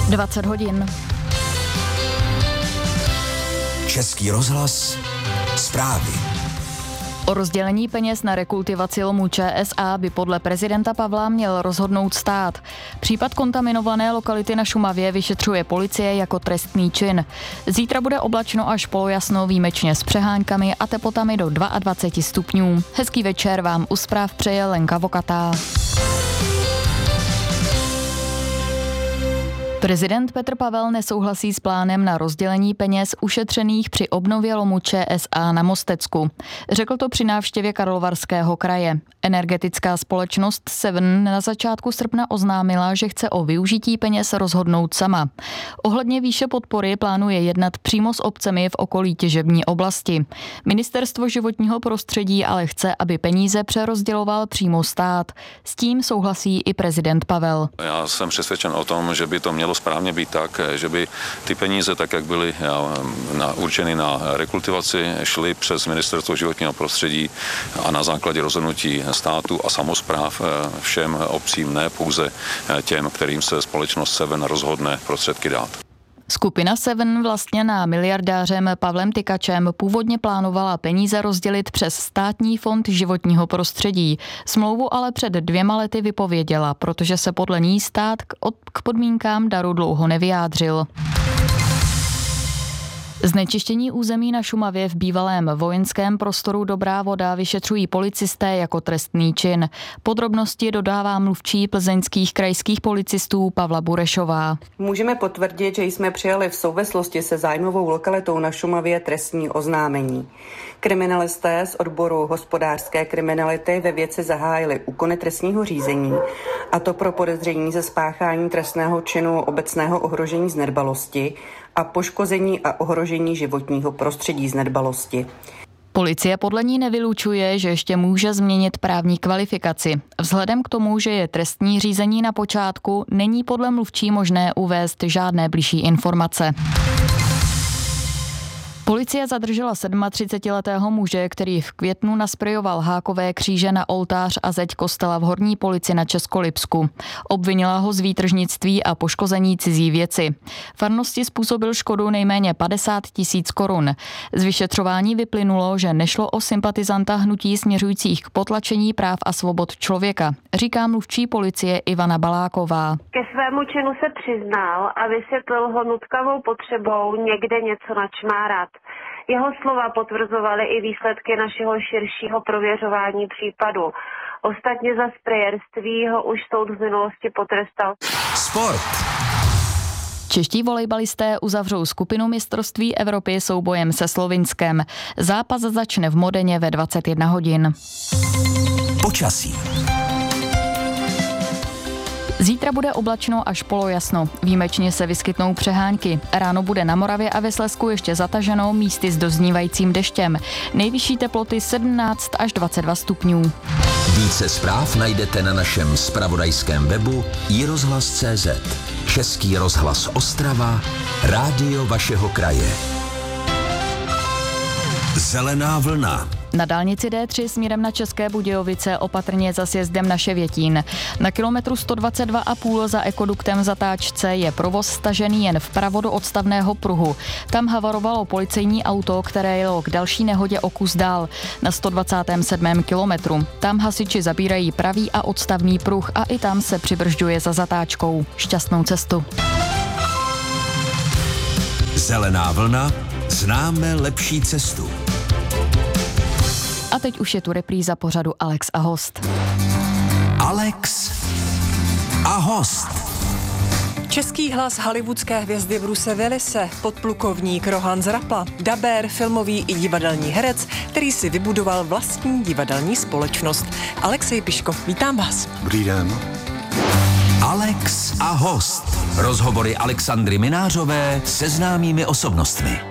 20 hodin. Český rozhlas, zprávy. O rozdělení peněz na rekultivaci lomů ČSA by podle prezidenta Pavla měl rozhodnout stát. Případ kontaminované lokality na Šumavě vyšetřuje policie jako trestný čin. Zítra bude oblačno až polojasno, výjimečně s přeháňkami a teplotami do 22 stupňů. Hezký večer vám u zpráv přeje Lenka Vokatá. Prezident Petr Pavel nesouhlasí s plánem na rozdělení peněz ušetřených při obnově lomu ČSA na Mostecku. Řekl to při návštěvě Karlovarského kraje. Energetická společnost Seven na začátku srpna oznámila, že chce o využití peněz rozhodnout sama. Ohledně výše podpory plánuje jednat přímo s obcemi v okolí těžební oblasti. Ministerstvo životního prostředí ale chce, aby peníze přerozděloval přímo stát. S tím souhlasí i prezident Pavel. Já jsem přesvědčen o tom, že by to mělo správně být tak, že by ty peníze, tak jak byly určeny na rekultivaci, šly přes Ministerstvo životního prostředí a na základě rozhodnutí státu a samospráv všem obcím, ne pouze těm, kterým se společnost Seven rozhodne prostředky dát. Skupina Seven vlastněná miliardářem Pavlem Tykačem původně plánovala peníze rozdělit přes Státní fond životního prostředí. Smlouvu ale před 2 lety vypověděla, protože se podle ní stát k podmínkám daru dlouho nevyjádřil. Znečištění území na Šumavě v bývalém vojenském prostoru Dobrá Voda vyšetřují policisté jako trestný čin. Podrobnosti dodává mluvčí plzeňských krajských policistů Pavla Burešová. Můžeme potvrdit, že jsme přijali v souvislosti se zájmovou lokalitou na Šumavě trestní oznámení. Kriminalisté z odboru hospodářské kriminality ve věci zahájili úkony trestního řízení, a to pro podezření ze spáchání trestného činu obecného ohrožení z nedbalosti a poškození a ohrožení životního prostředí z nedbalosti. Policie podle ní nevylučuje, že ještě může změnit právní kvalifikaci. Vzhledem k tomu, že je trestní řízení na počátku, není podle mluvčí možné uvést žádné bližší informace. Policie zadržela 37letého muže, který v květnu nasprejoval hákové kříže na oltář a zeď kostela v Horní Polici na Českolipsku. Obvinila ho z výtržnictví a poškození cizí věci. Farnosti způsobil škodu nejméně 50 000 korun. Z vyšetřování vyplynulo, že nešlo o sympatizanta hnutí směřujících k potlačení práv a svobod člověka, říká mluvčí policie Ivana Baláková. Ke svému činu se přiznal a vysvětlil ho nutkavou potřebou někde něco načmárat. Jeho slova potvrzovaly i výsledky našeho širšího prověřování případu. Ostatně za sprejérství ho už soud v minulosti potrestal. Sport. Čeští volejbalisté uzavřou skupinu mistrovství Evropy soubojem se Slovinskem. Zápas začne v Modeně ve 21 hodin. Počasí. Zítra bude oblačno až polojasno. Výjimečně se vyskytnou přehánky. Ráno bude na Moravě a ve Slezsku ještě zataženo, místy s doznívajícím deštěm. Nejvyšší teploty 17 až 22 stupňů. Více zpráv najdete na našem zpravodajském webu iRozhlas.cz. Český rozhlas Ostrava, rádio vašeho kraje. Zelená vlna. Na dálnici D3 směrem na České Budějovice opatrně za sjezdem na Ševětín. Na kilometru 122,5 za ekoduktem v zatáčce je provoz stažený jen vpravo do odstavného pruhu. Tam havarovalo policejní auto, které jelo k další nehodě o kus dál, na 127. kilometru. Tam hasiči zabírají pravý a odstavný pruh a i tam se přibržďuje za zatáčkou. Šťastnou cestu. Zelená vlna, známe lepší cestu. A teď už je tu repríza pořadu Alex a host. Alex a host. Český hlas hollywoodské hvězdy Bruce Willise, podplukovník Rohan Zrapla, dabér, filmový i divadelní herec, který si vybudoval vlastní divadelní společnost. Alexej Piško, vítám vás. Dobrý den. Alex a host. Rozhovory Alexandry Minářové se známými osobnostmi.